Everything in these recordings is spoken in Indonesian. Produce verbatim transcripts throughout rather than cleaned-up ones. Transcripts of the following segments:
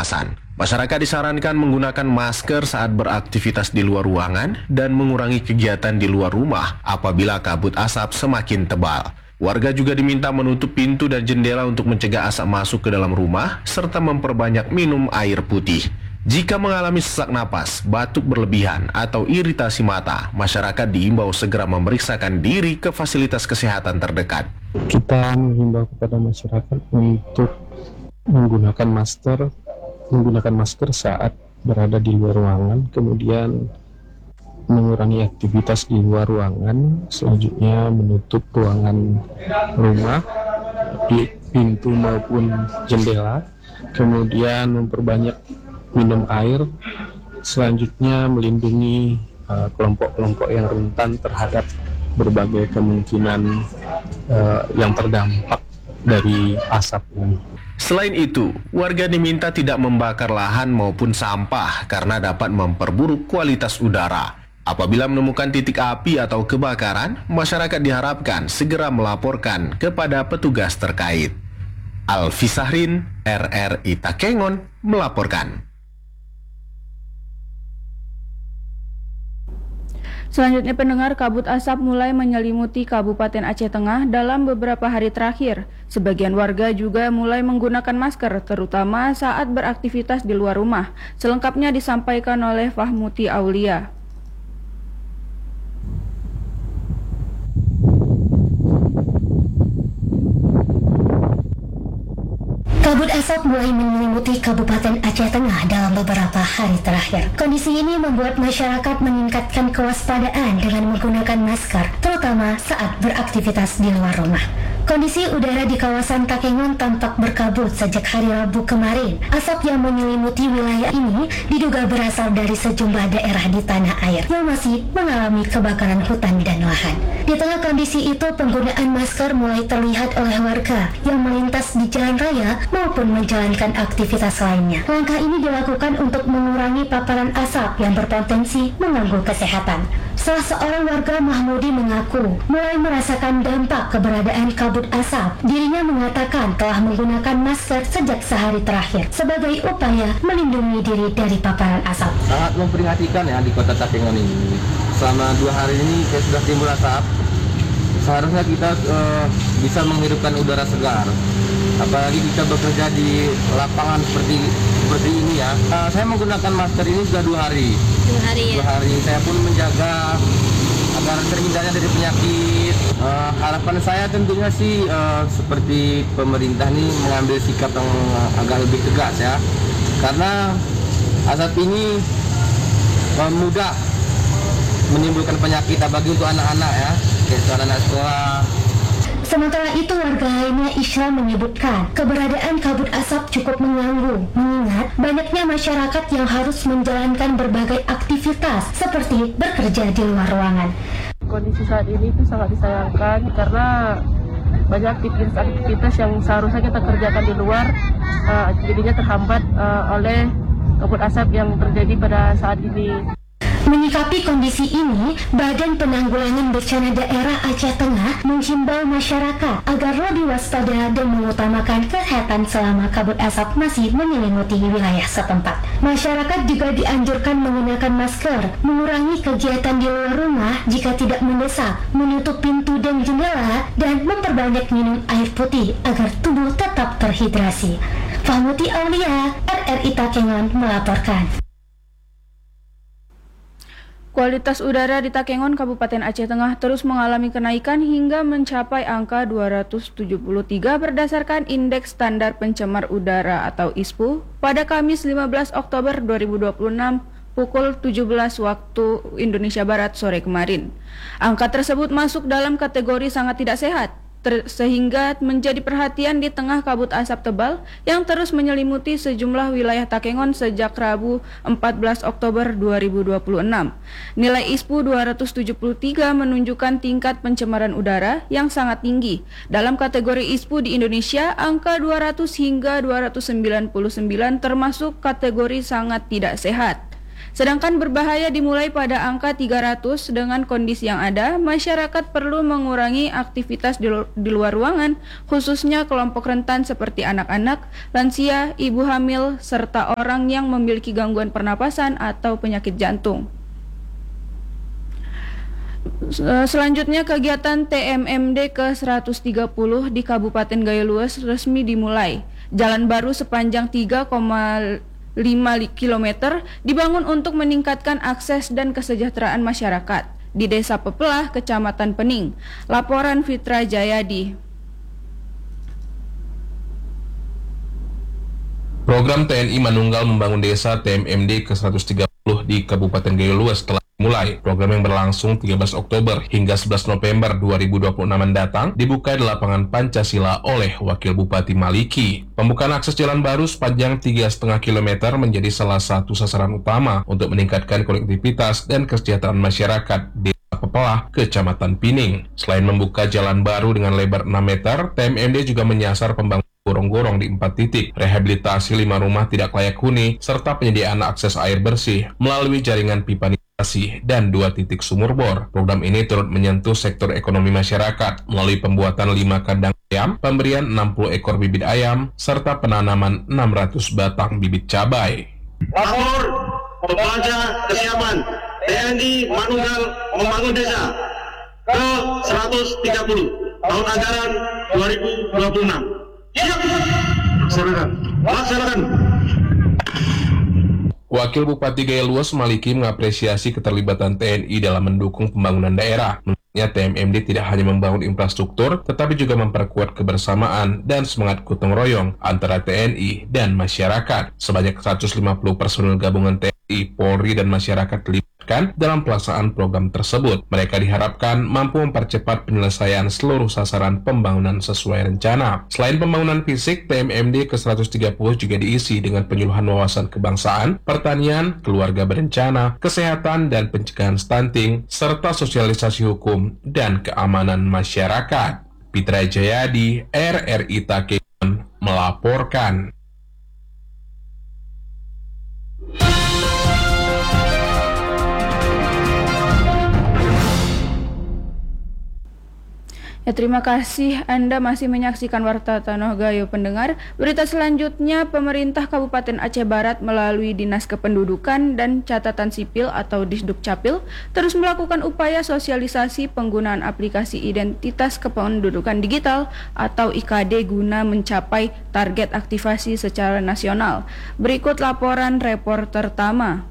pernapasan. Masyarakat disarankan menggunakan masker saat beraktivitas di luar ruangan dan mengurangi kegiatan di luar rumah apabila kabut asap semakin tebal. Warga juga diminta menutup pintu dan jendela untuk mencegah asap masuk ke dalam rumah serta memperbanyak minum air putih. Jika mengalami sesak napas, batuk berlebihan, atau iritasi mata, masyarakat diimbau segera memeriksakan diri ke fasilitas kesehatan terdekat. Kita menghimbau kepada masyarakat untuk menggunakan masker, menggunakan masker saat berada di luar ruangan, kemudian mengurangi aktivitas di luar ruangan, selanjutnya menutup ruangan rumah, di pintu maupun jendela, kemudian memperbanyak minum air, selanjutnya melindungi uh, kelompok-kelompok yang rentan terhadap berbagai kemungkinan uh, yang terdampak dari asap ini. Selain itu, warga diminta tidak membakar lahan maupun sampah karena dapat memperburuk kualitas udara. Apabila menemukan titik api atau kebakaran, masyarakat diharapkan segera melaporkan kepada petugas terkait. Alfi Sahrin, R R I Takengon, melaporkan. Selanjutnya pendengar, kabut asap mulai menyelimuti Kabupaten Aceh Tengah dalam beberapa hari terakhir. Sebagian warga juga mulai menggunakan masker, terutama saat beraktivitas di luar rumah. Selengkapnya disampaikan oleh Fahmuti Aulia. Kabut asap mulai menyelimuti Kabupaten Aceh Tengah dalam beberapa hari terakhir. Kondisi ini membuat masyarakat meningkatkan kewaspadaan dengan menggunakan masker, terutama saat beraktivitas di luar rumah. Kondisi udara di kawasan Takengon tampak berkabut sejak hari Rabu kemarin. Asap yang menyelimuti wilayah ini diduga berasal dari sejumlah daerah di tanah air yang masih mengalami kebakaran hutan dan lahan. Di tengah kondisi itu, penggunaan masker mulai terlihat oleh warga yang melintas di jalan raya maupun menjalankan aktivitas lainnya. Langkah ini dilakukan untuk mengurangi paparan asap yang berpotensi mengganggu kesehatan. Salah seorang warga Mahmudi mengaku mulai merasakan dampak keberadaan kabut asap. Dirinya mengatakan telah menggunakan masker sejak sehari terakhir sebagai upaya melindungi diri dari paparan asap. Sangat memprihatinkan ya di kota Takengon ini. Selama dua hari ini sudah timbul asap. Seharusnya kita uh, bisa menghidupkan udara segar. Apalagi kita bekerja di lapangan seperti seperti ini ya. Uh, saya menggunakan masker ini sudah dua hari. Dua hari ya. Dua hari. Saya pun menjaga agar terhindarnya dari penyakit. Uh, harapan saya tentunya sih uh, seperti pemerintah nih mengambil sikap yang agak lebih tegas ya. Karena asap ini uh, mudah menimbulkan penyakit, apalagi untuk anak-anak ya, kayak anak-anak sekolah. Sementara itu, warga lainnya Isra menyebutkan keberadaan kabut asap cukup mengganggu, mengingat banyaknya masyarakat yang harus menjalankan berbagai aktivitas seperti bekerja di luar ruangan. Kondisi saat ini itu sangat disayangkan karena banyak aktivitas-aktivitas yang seharusnya kita kerjakan di luar uh, jadinya terhambat uh, oleh kabut asap yang terjadi pada saat ini. Menyikapi kondisi ini, Badan Penanggulangan Bencana Daerah Aceh Tengah menghimbau masyarakat agar lebih waspada dan mengutamakan kesehatan selama kabut asap masih menyelimuti wilayah setempat. Masyarakat juga dianjurkan menggunakan masker, mengurangi kegiatan di luar rumah jika tidak mendesak, menutup pintu dan jendela, dan memperbanyak minum air putih agar tubuh tetap terhidrasi. Fahmuti Aulia, R R I Takengon melaporkan. Kualitas udara di Takengon, Kabupaten Aceh Tengah terus mengalami kenaikan hingga mencapai angka dua ratus tujuh puluh tiga berdasarkan Indeks Standar Pencemar Udara atau I S P U pada Kamis lima belas Oktober dua ribu dua puluh enam pukul tujuh belas waktu Indonesia Barat sore kemarin. Angka tersebut masuk dalam kategori sangat tidak sehat, ter- sehingga menjadi perhatian di tengah kabut asap tebal yang terus menyelimuti sejumlah wilayah Takengon sejak Rabu empat belas Oktober dua ribu dua puluh enam. Nilai I S P U dua ratus tujuh puluh tiga menunjukkan tingkat pencemaran udara yang sangat tinggi. Dalam kategori I S P U di Indonesia, angka dua ratus hingga dua ratus sembilan puluh sembilan termasuk kategori sangat tidak sehat. Sedangkan berbahaya dimulai pada angka tiga ratus. Dengan kondisi yang ada, masyarakat perlu mengurangi aktivitas di, lu- di luar ruangan, khususnya kelompok rentan seperti anak-anak, lansia, ibu hamil, serta orang yang memiliki gangguan pernapasan atau penyakit jantung. Selanjutnya, kegiatan T M M D ke seratus tiga puluh di Kabupaten Gayo Luas resmi dimulai. Jalan baru sepanjang tiga koma lima kilometer dibangun untuk meningkatkan akses dan kesejahteraan masyarakat di Desa Pepelah, Kecamatan Pening. Laporan Fitra Jayadi. Program T N I Manunggal Membangun Desa T M M D ke seratus tiga puluh di Kabupaten Gayo Luas telah dimulai. Program yang berlangsung tiga belas Oktober hingga sebelas November dua ribu dua puluh enam mendatang dibuka di lapangan Pancasila oleh Wakil Bupati Maliki. Pembukaan akses jalan baru sepanjang tiga koma lima kilometer menjadi salah satu sasaran utama untuk meningkatkan konektivitas dan kesejahteraan masyarakat di Pepelah, Kecamatan Pining. Selain membuka jalan baru dengan lebar enam meter, T M M D juga menyasar pembangunan gorong-gorong di empat titik, rehabilitasi lima rumah tidak layak huni, serta penyediaan akses air bersih melalui jaringan pipa nirigasi dan dua titik sumur bor. Program ini turut menyentuh sektor ekonomi masyarakat melalui pembuatan lima kandang ayam, pemberian enam puluh ekor bibit ayam, serta penanaman enam ratus batang bibit cabai. Lapor pembaca kesiapan T N I Manunggal Membangun Desa ke seratus tiga puluh tahun anggaran dua ribu dua puluh enam. Siap. Laksanakan. Laksanakan. Wakil Bupati Gayo Luas Maliki mengapresiasi keterlibatan T N I dalam mendukung pembangunan daerah. Menurutnya T M M D tidak hanya membangun infrastruktur, tetapi juga memperkuat kebersamaan dan semangat gotong royong antara T N I dan masyarakat. Sebanyak seratus lima puluh personil gabungan T N I, Polri, dan masyarakat dilibatkan dalam pelaksanaan program tersebut. Mereka diharapkan mampu mempercepat penyelesaian seluruh sasaran pembangunan sesuai rencana. Selain pembangunan fisik, T M M D ke seratus tiga puluh juga diisi dengan penyuluhan wawasan kebangsaan, pertanian, keluarga berencana, kesehatan dan pencegahan stunting, serta sosialisasi hukum dan keamanan masyarakat. Fitra Jayadi, R R I Takengon, melaporkan. Ya, terima kasih Anda masih menyaksikan Warta Tanah Gayo pendengar. Berita selanjutnya, pemerintah Kabupaten Aceh Barat melalui Dinas Kependudukan dan Catatan Sipil atau Disdukcapil terus melakukan upaya sosialisasi penggunaan aplikasi identitas kependudukan digital atau I K D guna mencapai target aktivasi secara nasional. Berikut laporan reporter Tama.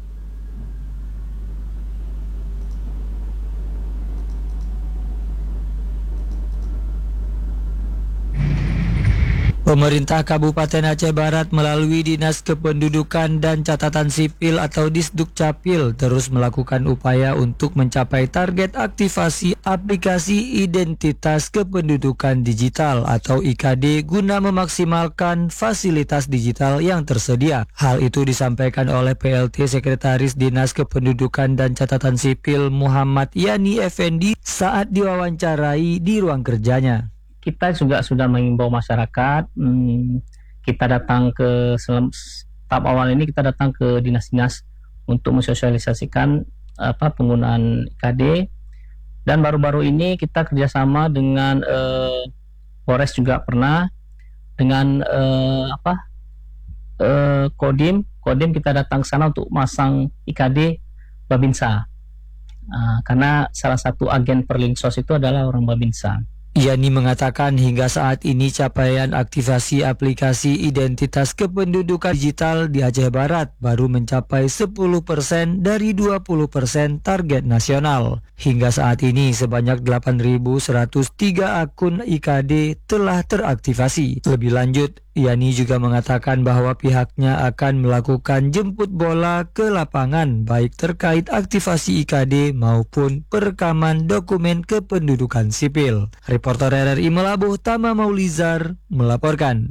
Pemerintah Kabupaten Aceh Barat melalui Dinas Kependudukan dan Catatan Sipil atau Disdukcapil terus melakukan upaya untuk mencapai target aktivasi aplikasi identitas kependudukan digital atau I K D guna memaksimalkan fasilitas digital yang tersedia. Hal itu disampaikan oleh P L T Sekretaris Dinas Kependudukan dan Catatan Sipil Muhammad Yani Effendi saat diwawancarai di ruang kerjanya. Kita juga sudah mengimbau masyarakat, hmm, kita datang ke tahap awal ini kita datang ke dinas-dinas untuk mensosialisasikan apa penggunaan I K D, dan baru-baru ini kita kerjasama dengan eh, Polres juga pernah dengan eh, apa eh, Kodim, Kodim kita datang ke sana untuk masang I K D Babinsa, nah, karena salah satu agen Perlinsos itu adalah orang Babinsa. Yani mengatakan hingga saat ini capaian aktivasi aplikasi identitas kependudukan digital di Aceh Barat baru mencapai sepuluh persen dari dua puluh persen target nasional. Hingga saat ini sebanyak delapan ribu seratus tiga akun I K D telah teraktivasi. Lebih lanjut, Yani juga mengatakan bahwa pihaknya akan melakukan jemput bola ke lapangan baik terkait aktivasi I K D maupun perekaman dokumen kependudukan sipil. Reporter R R I Melabuh Tama Maulizar melaporkan.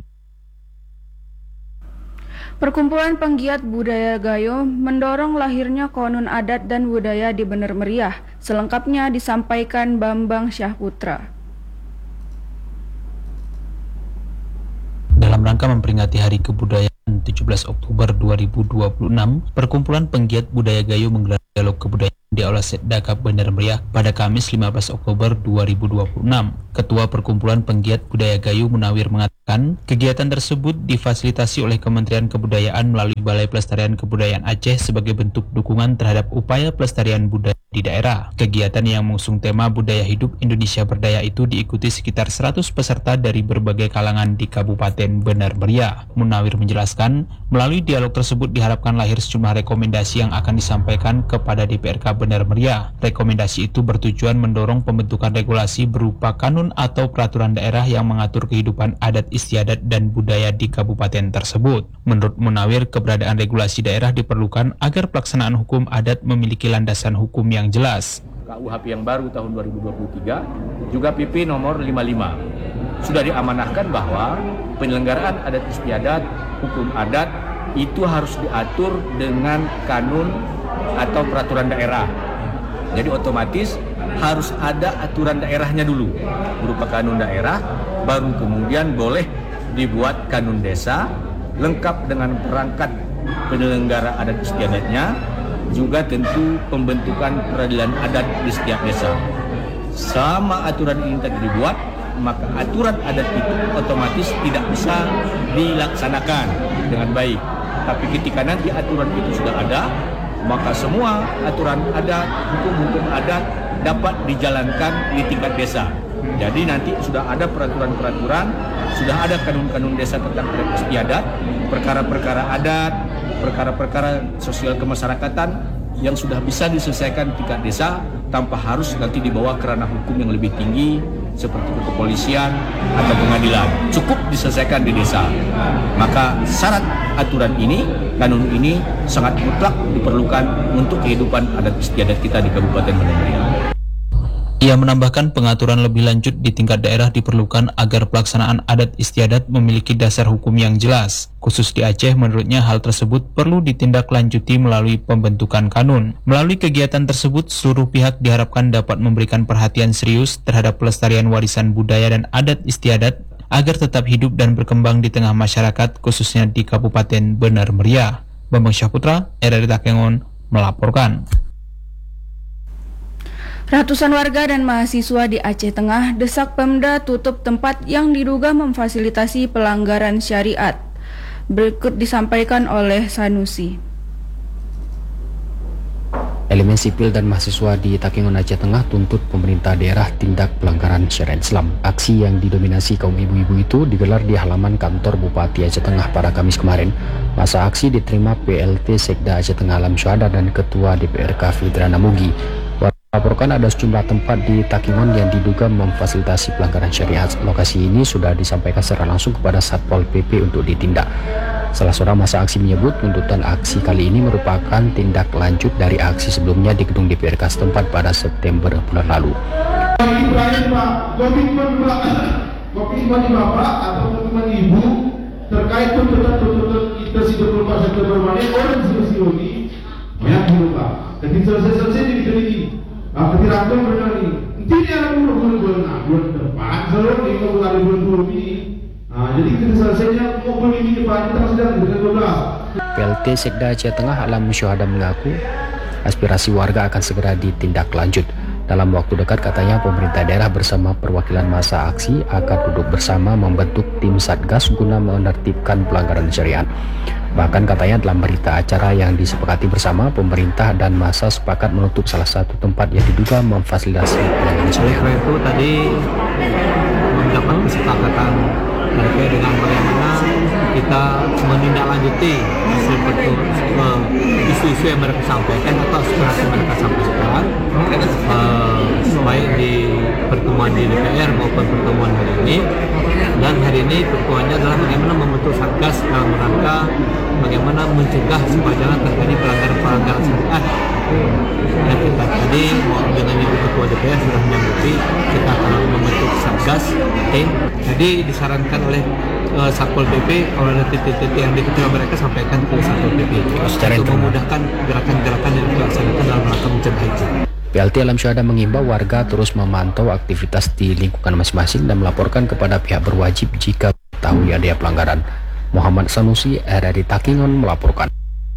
Perkumpulan Penggiat Budaya Gayo mendorong lahirnya Konun Adat dan Budaya di Bener Meriah. Selengkapnya disampaikan Bambang Syahputra. Dalam rangka memperingati Hari Kebudayaan tujuh belas Oktober dua ribu dua puluh enam, Perkumpulan Penggiat Budaya Gayo menggelar dialog kebudayaan di Aula Setda Bener Meriah pada Kamis lima belas Oktober dua ribu dua puluh enam. Ketua Perkumpulan Penggiat Budaya Gayo Munawir mengatakan, kegiatan tersebut difasilitasi oleh Kementerian Kebudayaan melalui Balai Pelestarian Kebudayaan Aceh sebagai bentuk dukungan terhadap upaya pelestarian budaya di daerah. Kegiatan yang mengusung tema Budaya Hidup Indonesia Berdaya itu diikuti sekitar seratus peserta dari berbagai kalangan di Kabupaten Bener Meriah. Munawir menjelaskan, melalui dialog tersebut diharapkan lahir sejumlah rekomendasi yang akan disampaikan kepada D P R K Bener Meriah. Rekomendasi itu bertujuan mendorong pembentukan regulasi berupa kanun atau peraturan daerah yang mengatur kehidupan adat istiadat dan budaya di kabupaten tersebut. Menurut Munawir, keberadaan regulasi daerah diperlukan agar pelaksanaan hukum adat memiliki landasan hukum yang jelas. K U H P yang baru tahun dua ribu dua puluh tiga, juga P P nomor lima puluh lima. Sudah diamanahkan bahwa penyelenggaraan adat istiadat, hukum adat itu harus diatur dengan kanun atau peraturan daerah. Jadi otomatis harus ada aturan daerahnya dulu berupa kanun daerah, baru kemudian boleh dibuat kanun desa lengkap dengan perangkat penyelenggara adat istiadatnya, juga tentu pembentukan peradilan adat di setiap desa. Sama aturan ini tadi dibuat, maka aturan adat itu otomatis tidak bisa dilaksanakan dengan baik. Tapi ketika nanti aturan itu sudah ada, maka semua aturan adat, hukum-hukum adat dapat dijalankan di tingkat desa. Jadi nanti sudah ada peraturan-peraturan, sudah ada kanun-kanun desa tentang adat istiadat, perkara-perkara adat, perkara-perkara sosial kemasyarakatan yang sudah bisa diselesaikan di tingkat desa tanpa harus nanti dibawa ke ranah hukum yang lebih tinggi seperti kepolisian atau pengadilan. Cukup diselesaikan di desa. Maka syarat aturan ini, kanun ini sangat mutlak diperlukan untuk kehidupan adat istiadat kita di Kabupaten Bener Meriah. Ia menambahkan pengaturan lebih lanjut di tingkat daerah diperlukan agar pelaksanaan adat istiadat memiliki dasar hukum yang jelas. Khusus di Aceh, menurutnya hal tersebut perlu ditindaklanjuti melalui pembentukan kanun. Melalui kegiatan tersebut, seluruh pihak diharapkan dapat memberikan perhatian serius terhadap pelestarian warisan budaya dan adat istiadat agar tetap hidup dan berkembang di tengah masyarakat, khususnya di Kabupaten Bener Meriah. Bambang Syahputra, R R I Takengon, melaporkan. Ratusan warga dan mahasiswa di Aceh Tengah desak Pemda tutup tempat yang diduga memfasilitasi pelanggaran syariat. Berikut disampaikan oleh Sanusi. Elemen sipil dan mahasiswa di Takengon Aceh Tengah tuntut pemerintah daerah tindak pelanggaran syariat Islam. Aksi yang didominasi kaum ibu-ibu itu digelar di halaman kantor Bupati Aceh Tengah pada Kamis kemarin. Masa aksi diterima P L T Sekda Aceh Tengah Alam Syuhada dan Ketua D P R K Fidrana Mugi. Laporkan ada sejumlah tempat di Takengon yang diduga memfasilitasi pelanggaran syariat. Lokasi ini sudah disampaikan secara langsung kepada Satpol P P untuk ditindak. Salah seorang masa aksi menyebut tuntutan aksi kali ini merupakan tindak lanjut dari aksi sebelumnya di gedung D P R K setempat pada September bulan lalu. Komitmen Bapak atau komitmen Ibu terkait tuntutan tuntutan kita si dua puluh empat September kemarin orang sini banyak berubah. Ketika selesai-selesai jadi gini. Nah, ketika aku benar ini, nanti dia akan bulan-bulan bulan depan, selalu di bulan bulan ini. Nah, jadi ketika selesainya mau bulan ini depan kita sedang dengan dua belas. P L T Sekda Aceh Tengah Alam Syuhada mengaku aspirasi warga akan segera ditindaklanjut. Dalam waktu dekat katanya pemerintah daerah bersama perwakilan massa aksi akan duduk bersama membentuk tim satgas guna menertibkan pelanggaran syariat. Bahkan katanya dalam berita acara yang disepakati bersama, pemerintah dan massa sepakat menutup salah satu tempat yang diduga memfasilitasi pelanggaran syariat. Oleh itu tadi mendapat kesepakatan terkait dengan bagaimana kita menindaklanjuti hasil betul uh, isu-isu yang mereka sampaikan atau aspirasi mereka sampaikan, uh, baik di pertemuan di D P R maupun pertemuan hari ini. Dan hari ini pertemuannya adalah bagaimana membentuk satgas dalam rangka bagaimana mencegah supaya jangan terjadi pelanggaran-pelanggaran syariat. Dan kita tadi dengan Ibu Ketua D P R sudah menyanggupi kita akan membentuk satgas tim. Jadi disarankan oleh uh, Satpol P P oleh titik-titik yang diketua mereka sampaikan ke Satpol P P untuk memudahkan gerakan-gerakan yang dilaksanakan dalam rangka mencegah itu. P L T Alam Syuhada mengimbau warga terus memantau aktivitas di lingkungan masing-masing dan melaporkan kepada pihak berwajib jika mengetahui adanya pelanggaran. Muhammad Sanusi, R R I Takingon melaporkan.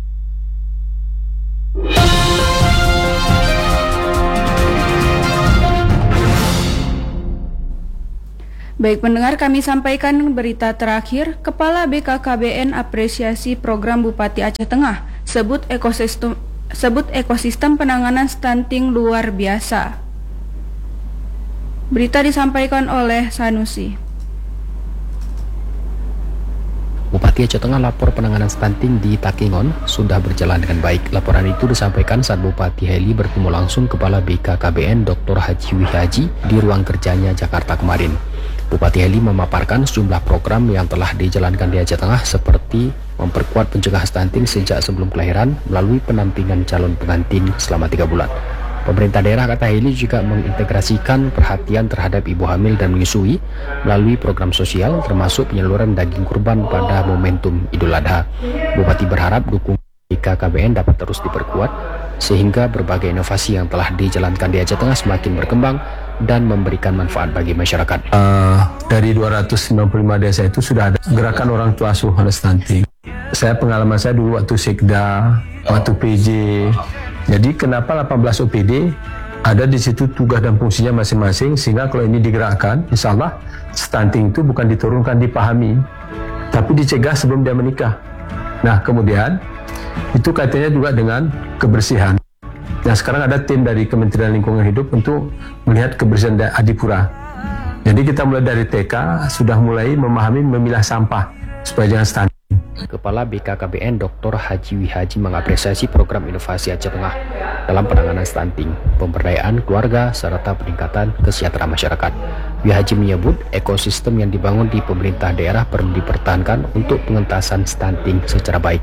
Baik pendengar, kami sampaikan berita terakhir. Kepala B K K B N apresiasi program Bupati Aceh Tengah, sebut ekosistem sebut ekosistem penanganan stunting luar biasa. Berita disampaikan oleh Sanusi. Bupati Aceh Tengah lapor penanganan stunting di Takingon sudah berjalan dengan baik. Laporan itu disampaikan saat Bupati Heli bertemu langsung Kepala B K K B N Doktor Haji Wihaji di ruang kerjanya Jakarta kemarin. Bupati Heli memaparkan sejumlah program yang telah dijalankan di Aceh Tengah seperti memperkuat pencegahan stunting sejak sebelum kelahiran melalui penampingan calon pengantin selama tiga bulan. Pemerintah daerah, kata Heli, juga mengintegrasikan perhatian terhadap ibu hamil dan menyusui melalui program sosial termasuk penyaluran daging kurban pada momentum Idul Adha. Bupati berharap dukungan B K K B N dapat terus diperkuat sehingga berbagai inovasi yang telah dijalankan di Aceh Tengah semakin berkembang dan memberikan manfaat bagi masyarakat. Uh, dari dua ratus sembilan puluh lima desa itu sudah ada gerakan orang tua asuh anak stunting. Saya pengalaman saya dulu waktu Sekda, waktu P J. Jadi kenapa delapan belas O P D ada di situ tugas dan fungsinya masing-masing, sehingga kalau ini digerakkan, insya Allah stunting itu bukan diturunkan, dipahami, tapi dicegah sebelum dia menikah. Nah kemudian itu kaitannya juga dengan kebersihan. Nah sekarang ada tim dari Kementerian Lingkungan Hidup untuk melihat kebersihan Adipura. Jadi kita mulai dari T K sudah mulai memahami memilah sampah supaya jangan stunting. Kepala B K K B N Doktor Haji Wihaji mengapresiasi program inovasi Aceh Tengah dalam penanganan stunting, pemberdayaan keluarga, serta peningkatan kesejahteraan masyarakat. Wihaji menyebut ekosistem yang dibangun di pemerintah daerah perlu dipertahankan untuk pengentasan stunting secara baik.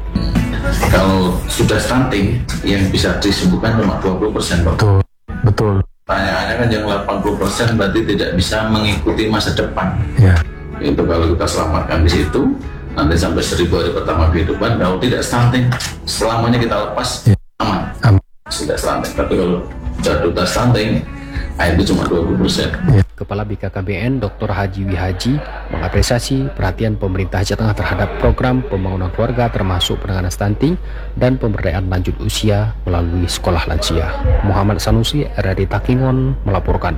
Kalau sudah stunting, yang bisa disembuhkan cuma dua puluh persen. Betul, betul. Pertanyaannya kan yang delapan puluh persen berarti tidak bisa mengikuti masa depan. Ya. Itu kalau kita selamatkan di situ, nanti sampai seribu hari pertama kehidupan, kalau tidak stunting, selamanya kita lepas, ya. Aman. Aman. Sudah stunting. Tapi kalau sudah duta stunting, itu cuma dua puluh persen. Ya. Kepala B K K B N Doktor Haji Wihaji mengapresiasi perhatian pemerintah Aceh Tengah terhadap program pembangunan keluarga termasuk penanganan stunting dan pemberdayaan lanjut usia melalui sekolah lansia. Muhammad Sanusi, R R I Takingon melaporkan.